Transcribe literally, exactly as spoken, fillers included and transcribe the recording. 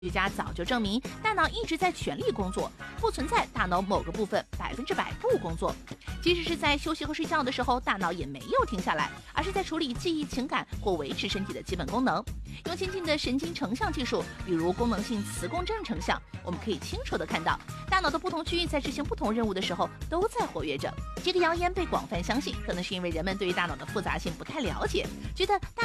学家早就证明，大脑一直在全力工作，不存在大脑某个部分百分之百不工作。即使是在休息和睡觉的时候，大脑也没有停下来，而是在处理记忆、情感或维持身体的基本功能。用先进的神经成像技术，比如功能性磁共振成像，我们可以清楚地看到，大脑的不同区域在执行不同任务的时候都在活跃着。这个谣言被广泛相信，可能是因为人们对于大脑的复杂性不太了解，觉得大